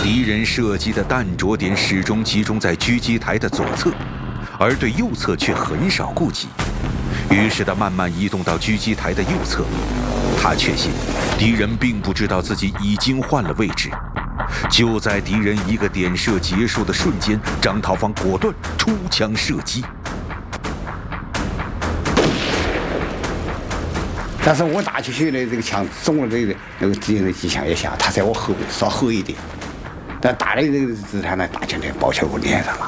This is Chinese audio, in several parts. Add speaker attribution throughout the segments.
Speaker 1: 敌人射击的弹着点始终集中在狙击台的左侧，而对右侧却很少顾及。于是他慢慢移动到狙击台的右侧，他确信敌人并不知道自己已经换了位置。就在敌人一个点射结束的瞬间，张桃芳果断出枪射击。
Speaker 2: 但是我打出去的这个枪中了那个敌人的机枪一下，他在我后背稍后一点，但打的这个子弹呢打进来包在我脸上了。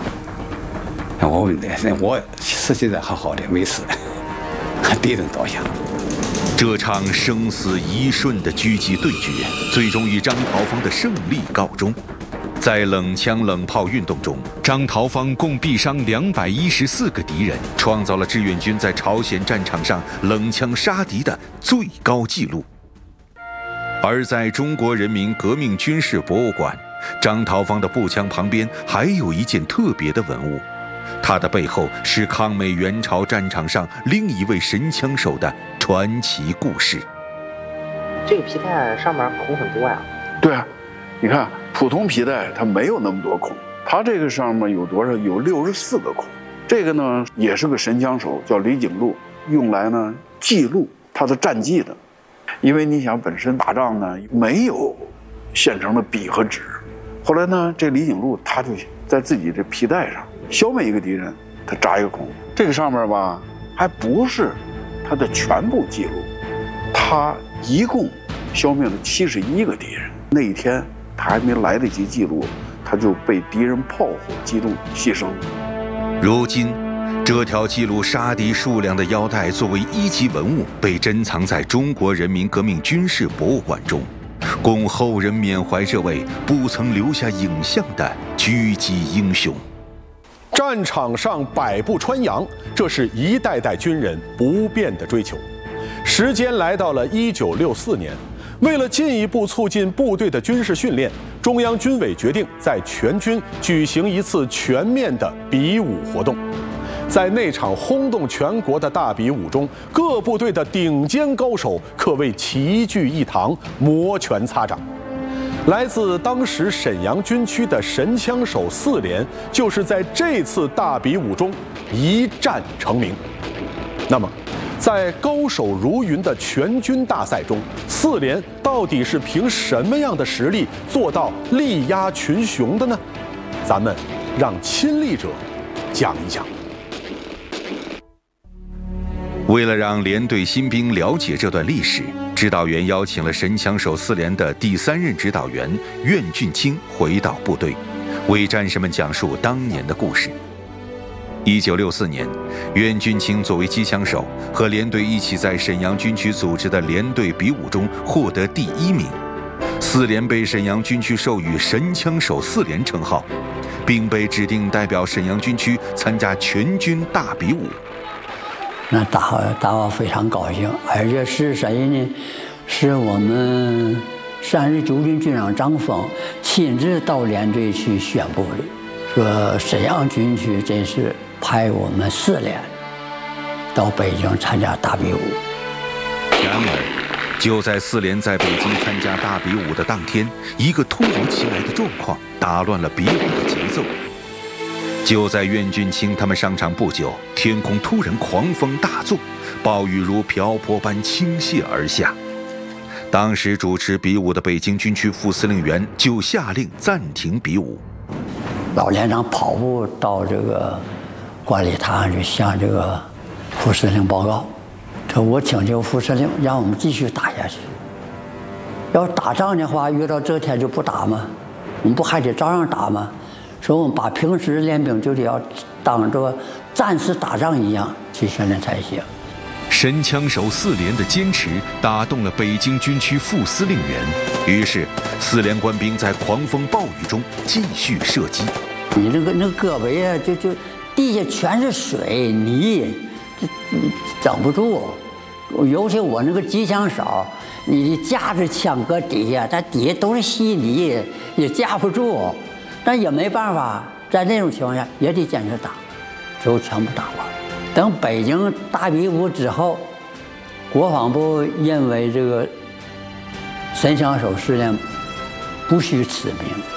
Speaker 2: 我实际上好好的没事，敌人倒下。
Speaker 1: 这场生死一瞬的狙击对决，最终以张桃芳的胜利告终。在冷枪冷炮运动中，张桃芳共毙伤214个敌人，创造了志愿军在朝鲜战场上冷枪杀敌的最高纪录。而在中国人民革命军事博物馆，张桃芳的步枪旁边还有一件特别的文物，它的背后是抗美援朝战场上另一位神枪手的传奇故事。
Speaker 3: 这个皮带上面孔很多呀。
Speaker 4: 对啊，你看普通皮带它没有那么多孔，它这个上面有多少？有64个孔。这个呢也是个神枪手，叫李景禄，用来呢记录他的战绩的。因为你想本身打仗呢没有现成的笔和纸，后来呢这李景禄他就在自己的皮带上消灭一个敌人，他扎一个孔。这个上面吧还不是他的全部记录，他一共消灭了71个敌人。那一天他还没来得及记录，他就被敌人炮火击中牺牲。
Speaker 1: 如今这条记录杀敌数量的腰带作为1级文物被珍藏在中国人民革命军事博物馆中，供后人缅怀这位不曾留下影像的狙击英雄。
Speaker 5: 战场上百步穿杨，这是一代代军人不变的追求。时间来到了1964年，为了进一步促进部队的军事训练，中央军委决定在全军举行一次全面的比武活动。在那场轰动全国的大比武中，各部队的顶尖高手可谓齐聚一堂，摩拳擦掌。来自当时沈阳军区的神枪手4连，就是在这次大比武中一战成名。那么，在高手如云的全军大赛中，4连到底是凭什么样的实力做到力压群雄的呢？咱们让亲历者讲一讲。
Speaker 1: 为了让连队新兵了解这段历史，指导员邀请了神枪手4连的第3任指导员苑俊卿回到部队，为战士们讲述当年的故事。1964年，苑俊卿作为机枪手，和连队一起在沈阳军区组织的连队比武中获得第1名。4连被沈阳军区授予神枪手4连称号，并被指定代表沈阳军区参加全军大比武。
Speaker 6: 那大伙非常高兴，而且是谁呢？是我们39军军长张峰亲自到连队去宣布的，说沈阳军区这次派我们4连到北京参加大比武。
Speaker 1: 然而，就在4连在北京参加大比武的当天，一个突如其来的状况打乱了比武的节奏。就在苑俊卿他们上场不久，天空突然狂风大作，暴雨如瓢泼般倾泻而下。当时主持比武的北京军区副司令员就下令暂停比武。
Speaker 6: 老连长跑步到这个管理塔上去向这个副司令报告，说我请求副司令让我们继续打下去。要打仗的话，遇到这天就不打吗？我们不还得照样打吗？说我们把平时练兵就得要当着战士打仗一样去训练才行。
Speaker 1: 神枪手4连的坚持打动了北京军区副司令员，于是4连官兵在狂风暴雨中继续射击。
Speaker 6: 你那个胳膊呀，就地下全是水泥，这整不住。尤其我那个机枪手，你架着枪搁底下，它底下都是稀泥，也架不住。但也没办法，在那种情况下也得坚持打，最后全部打完。等北京大比武之后，国防部认为这个神枪手4连不需此名，